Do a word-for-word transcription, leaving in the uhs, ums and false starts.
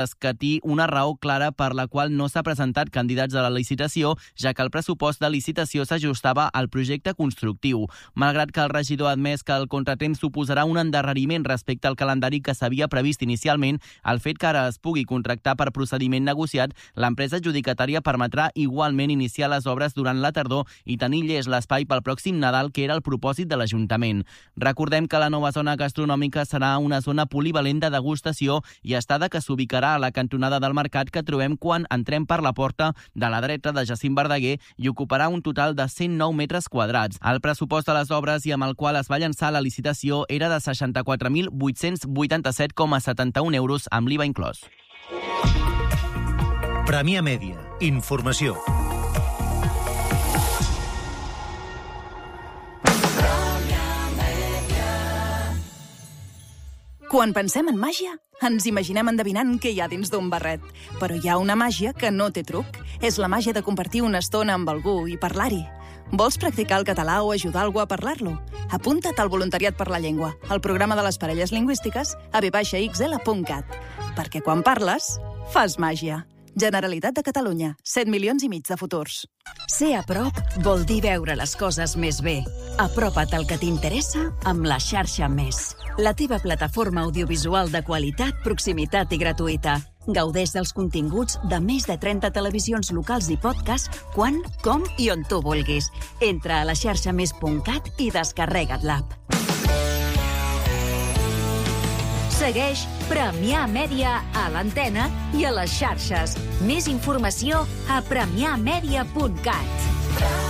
escatir una raó clara per la qual no s'ha presentat candidats a la licitació, ja que el pressupost de licitació s'ajustava al projecte constructiu. Malgrat que el regidor ha admès que el contratemps suposarà un endarreriment respecte al calendari que s'havia previst inicialment, el fet que ara es pugui contractar per procediment negociat, l'empresa adjudicatària permetrà igualment iniciar les obres durant la tardor i tenir llest l'espai pel pròxim Nadal, que era el propòsit de l'Ajuntament. Recordem que la nova zona gastronòmica serà una zona polivalent de degustació i estada que s'ubicarà a la cantonada del mercat que trobem quan entrem per la porta de la dreta de Jacint Verdaguer i ocuparà un total de cent nou metres quadrats. El pressupost de les obres i amb el qual es va llançar la licitació era de seixanta-quatre mil vuit-cents vuitanta-set coma setanta-un euros amb l'I V A inclòs. Premià Mèdia. Informació. Quan pensem en màgia, ens imaginem endevinant què hi ha dins d'un barret. Però hi ha una màgia que no té truc. És la màgia de compartir una estona amb algú i parlar-hi. Vols practicar el català o ajudar algú a parlar-lo? Apunta't al Voluntariat per la Llengua, al programa de les parelles lingüístiques a b x l punt cat. Perquè quan parles, fas màgia. Generalitat de Catalunya, set milions i mig de futurs. Ser a prop vol dir veure les coses més bé. Apropa't al que t'interessa amb la xarxa Més. La teva plataforma audiovisual de qualitat, proximitat i gratuïta. Gaudeix dels continguts de més de trenta televisions locals i podcast quan, com i on tu vulguis. Entra a la xarxa més punt cat i descarrega't l'app. Segueix Premià Mèdia a l'antena i a les xarxes. Més informació a premià mèdia punt cat.